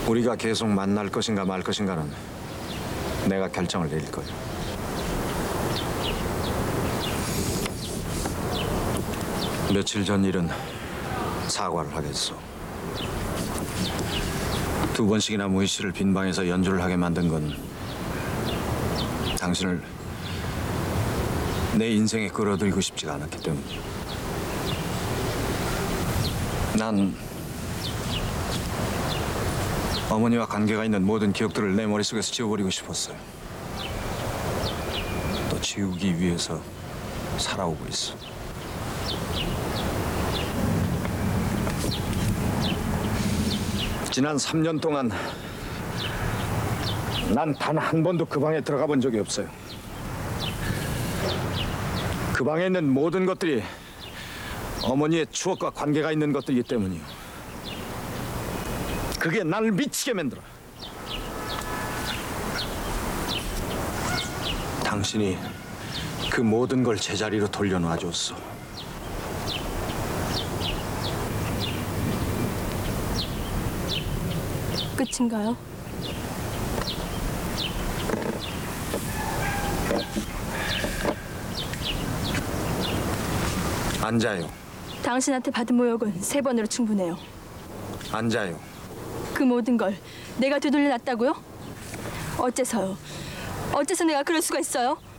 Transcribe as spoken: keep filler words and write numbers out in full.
우리가 계속 만날 것인가 말 것인가는 내가 결정을 내릴 거야. 며칠 전 일은 사과를 하겠소. 두 번씩이나 무희 씨를 빈 방에서 연주를 하게 만든 건 당신을 내 인생에 끌어들이고 싶지가 않았기 때문이야. 난 어머니와 관계가 있는 모든 기억들을 내 머릿속에서 지워버리고 싶었어요. 또 지우기 위해서 살아오고 있어. 지난 삼 년 동안 난 단 한 번도 그 방에 들어가 본 적이 없어요. 그 방에 있는 모든 것들이 어머니의 추억과 관계가 있는 것들이기 때문이요. 그게 나를 미치게 만들어. 당신이 그 모든 걸 제자리로 돌려놔줬어. 끝인가요? 앉아요. 당신한테 받은 모욕은 세 번으로 충분해요. 앉아요. 그 모든 걸 내가 되돌려놨다고요? 어째서요? 어째서 내가 그럴 수가 있어요?